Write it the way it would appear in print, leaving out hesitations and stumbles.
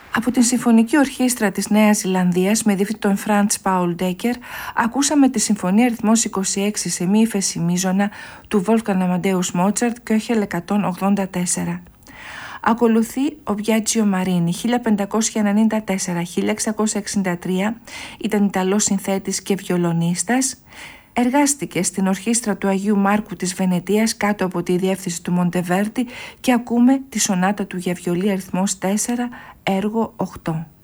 Από την Συμφωνική Ορχήστρα της Νέας Ζηλανδίας με διευθυντή τον Φραντς Πάουλ Ντέκερ ακούσαμε τη Συμφωνία αριθμός 26 σε μη ύφεση μείζωνα του Wolfgang Amadeus Mozart Köchel 184. Ακολουθεί ο Βιάτζιο Μαρίνι, 1594-1663, ήταν Ιταλός συνθέτης και βιολονίστας. Εργάστηκε στην ορχήστρα του Αγίου Μάρκου της Βενετίας κάτω από τη διεύθυνση του Μοντεβέρτη και ακούμε τη σονάτα του για βιολί αριθμός 4, έργο 8.